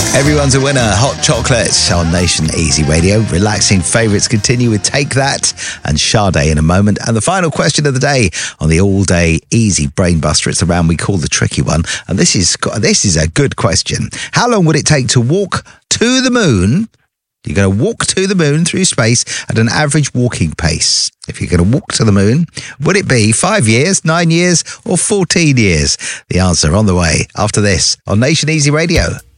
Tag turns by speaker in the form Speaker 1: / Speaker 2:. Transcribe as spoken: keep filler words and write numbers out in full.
Speaker 1: Everyone's a winner. Hot Chocolate on Nation Easy Radio. Relaxing favourites continue with Take That and Sade in a moment. And the final question of the day on the all-day easy brainbuster. It's the round we call the tricky one. And this is this is a good question. How long would it take to walk to the moon? You're going to walk to the moon through space at an average walking pace. If you're going to walk to the moon, would it be five years, nine years, or fourteen years? The answer on the way after this on Nation Easy Radio.